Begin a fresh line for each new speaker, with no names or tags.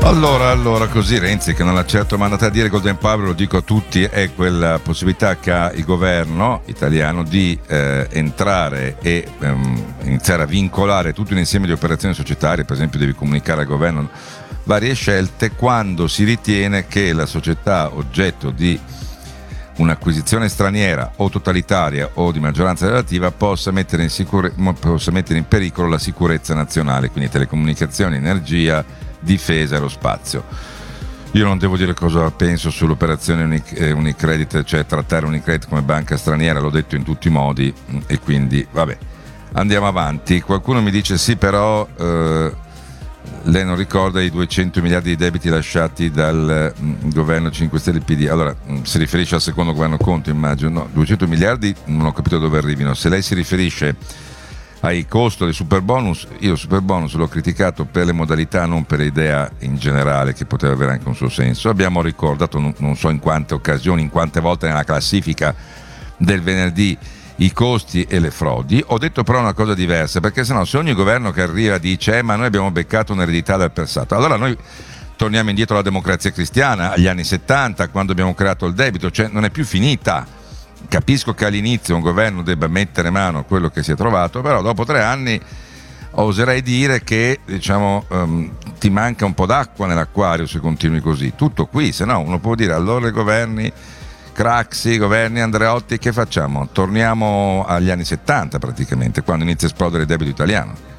Allora, così Renzi, che non ha certo mandato a dire Golden Power, lo dico a tutti, è quella possibilità che ha il governo italiano di entrare e iniziare a vincolare tutto un insieme di operazioni societarie. Per esempio, devi comunicare al governo varie scelte quando si ritiene che la società oggetto di un'acquisizione straniera o totalitaria o di maggioranza relativa possa mettere in pericolo la sicurezza nazionale, quindi telecomunicazioni, energia, difesa e lo spazio. Io non devo dire cosa penso sull'operazione Unicredit, cioè trattare Unicredit come banca straniera, l'ho detto in tutti i modi, e quindi vabbè, andiamo avanti. Qualcuno mi dice sì, però lei non ricorda i 200 miliardi di debiti lasciati dal governo 5 Stelle PD. Allora, si riferisce al secondo governo Conte, immagino. No, 200 miliardi non ho capito dove arrivino. Se lei si riferisce ai costi del super bonus, io il super bonus l'ho criticato per le modalità, non per l'idea in generale, che poteva avere anche un suo senso. Abbiamo ricordato, non so in quante occasioni, in quante volte nella classifica del venerdì, i costi e le frodi. Ho detto però una cosa diversa, perché sennò se ogni governo che arriva dice ma noi abbiamo beccato un'eredità dal passato, allora noi torniamo indietro alla democrazia cristiana, agli anni 70, quando abbiamo creato il debito, cioè non è più finita. Capisco che all'inizio un governo debba mettere mano a quello che si è trovato, però dopo 3 anni oserei dire che ti manca un po' d'acqua nell'acquario se continui così. Tutto qui, se no uno può dire allora i governi Craxi, governi Andreotti, che facciamo? Torniamo agli anni 70 praticamente, quando inizia a esplodere il debito italiano.